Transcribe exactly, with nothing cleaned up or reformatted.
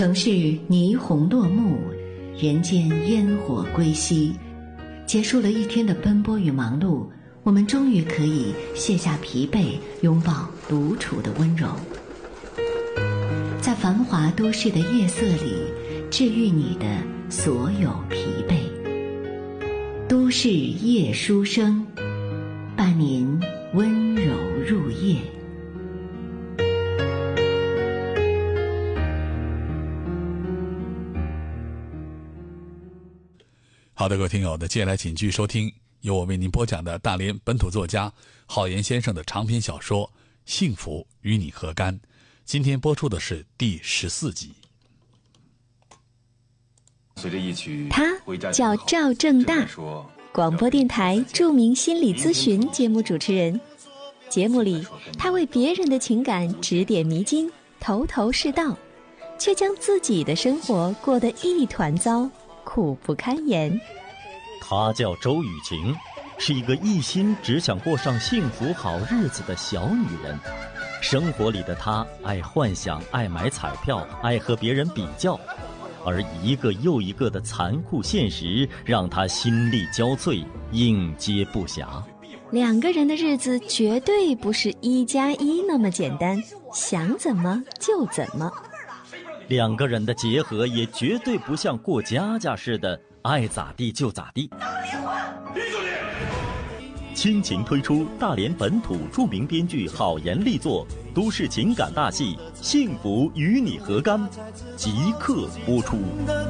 城市霓虹落幕，人间烟火归西，结束了一天的奔波与忙碌，我们终于可以卸下疲惫，拥抱独处的温柔。在繁华都市的夜色里，治愈你的所有疲惫。都市夜书声，伴您温柔入夜。 好的，各位听友的，接下来请继续收听由我为您播讲的大连本土作家郝岩先生的长篇小说《幸福与你何干》。今天播出的是第十四集。 他叫赵正大，广播电台著名心理咨询节目主持人。节目里，他为别人的情感指点迷津，头头是道，却将自己的生活过得一团糟，苦不堪言。 她叫周雨晴，是一个一心只想过上幸福好日子的小女人。生活里的她爱幻想，爱买彩票，爱和别人比较，而一个又一个的残酷现实让她心力交瘁，应接不暇。 两个人的日子绝对不是一加一那么简单，想怎么就怎么。 两个人的结合也绝对不像过家家似的，爱咋地就咋地。亲情推出大连本土著名编剧郝岩力作都市情感大戏《幸福与你何干》，即刻播出。